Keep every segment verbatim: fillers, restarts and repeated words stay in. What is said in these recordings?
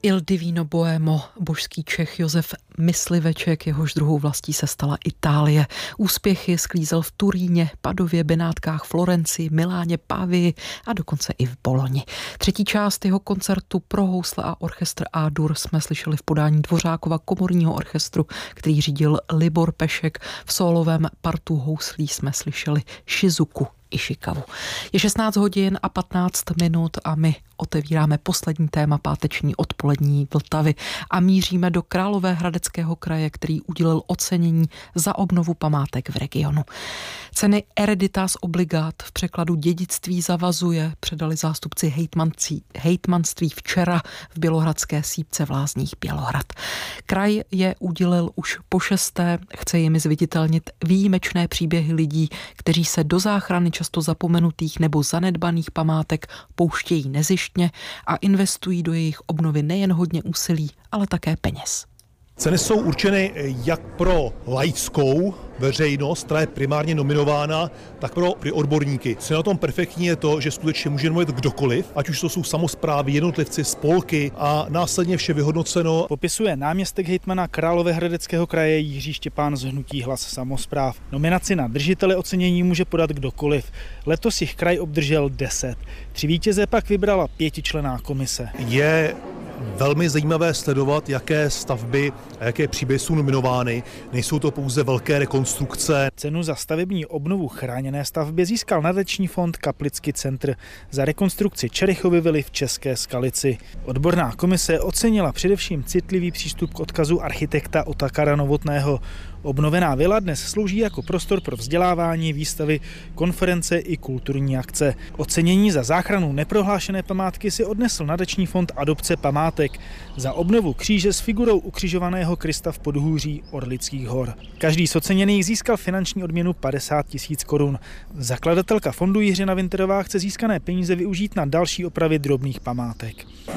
Il Divino Boemo, božský Čech Josef Mysliveček, jehož druhou vlastí se stala Itálie. Úspěchy sklízel v Turíně, Padově, Benátkách, Florencii, Miláně, Pavii a dokonce i v Boloni. Třetí část jeho koncertu pro housle a orchestr A-dur jsme slyšeli v podání Dvořákova komorního orchestru, který řídil Libor Pešek. V sólovém partu houslí jsme slyšeli Shizuku Ishikawu. Je šestnáct hodin a patnáct minut a my otevíráme poslední téma páteční odpolední Vltavy a míříme do Královéhradeckého kraje, který udělil ocenění za obnovu památek v regionu. Ceny Hereditas Obligat, v překladu dědictví zavazuje, předali zástupci hejtmanství, hejtmanství včera v Bělohradské sípce v Lázních Bělohrad. Kraj je udělil už po šesté, chce jimi zviditelnit výjimečné příběhy lidí, kteří se do záchrany často zapomenutých nebo zanedbaných památek pouštějí nezištně a investují do jejich obnovy nejen hodně úsilí, ale také peněz. Ceny jsou určeny jak pro laickou veřejnost, která je primárně nominována, tak pro odborníky. Co je na tom perfektní je to, že skutečně může mluvit kdokoliv, ať už to jsou samosprávy, jednotlivci, spolky a následně vše vyhodnoceno. Popisuje náměstek hejtmana Královéhradeckého kraje Jiří Štěpán z hnutí Hlas samospráv. Nominaci na držitele ocenění může podat kdokoliv. Letos jich kraj obdržel deset. Tři vítěze pak vybrala pětičlenná komise. Je velmi zajímavé sledovat, jaké stavby a jaké příběhy jsou nominovány. Nejsou to pouze velké rekonstrukce. Cenu za stavební obnovu chráněné stavby získal nadační fond Kaplický centr za rekonstrukci Čerichovy vily v České Skalici. Odborná komise ocenila především citlivý přístup k odkazu architekta Otakara Novotného. Obnovená vila dnes slouží jako prostor pro vzdělávání, výstavy, konference i kulturní akce. Ocenění za záchranu neprohlášené památky si odnesl nadační fond Adopce památek za obnovu kříže s figurou ukřižovaného Krista v podhůří Orlických hor. Každý z oceněných získal finanční odměnu padesát tisíc korun. Zakladatelka fondu Jiřina Winterová chce získané peníze využít na další opravy drobných památek.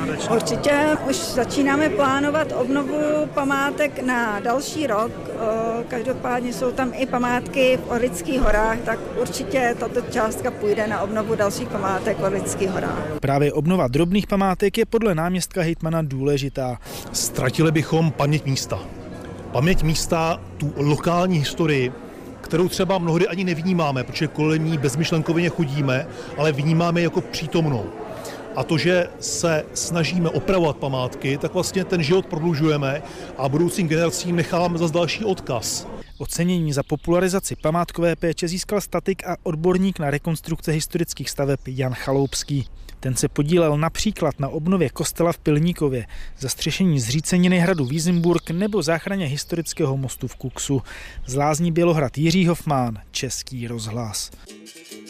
Určitě už začínáme plánovat obnovu památek na další rok. Každopádně jsou tam i památky v Orlických horách, tak určitě tato částka půjde na obnovu dalších památek v Orlických horách. Právě obnova drobných památek je podle náměstka hejtmana důležitá. Ztratili bychom paměť místa. Paměť místa, tu lokální historii, kterou třeba mnohdy ani nevnímáme, protože kolem ní bezmyšlenkově chodíme, ale vnímáme jako přítomnou. A to, že se snažíme opravovat památky, tak vlastně ten život prodlužujeme a budoucím generacím necháváme zase další odkaz. Ocenění za popularizaci památkové péče získal statik a odborník na rekonstrukce historických staveb Jan Chaloupský. Ten se podílel například na obnově kostela v Pilníkově, zastřešení zříceniny hradu Wiesenburg nebo záchraně historického mostu v Kuksu. Z Lázní Bělohrad Jiří Hofmán, Český rozhlas.